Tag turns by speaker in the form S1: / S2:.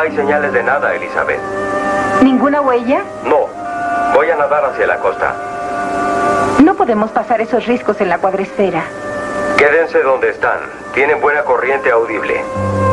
S1: hay señales de nada, Elizabeth.
S2: ¿Ninguna huella?
S1: No. Voy a nadar hacia la costa.
S2: No podemos pasar esos riscos en la cuadresfera.
S1: Quédense donde están. Tienen buena corriente audible.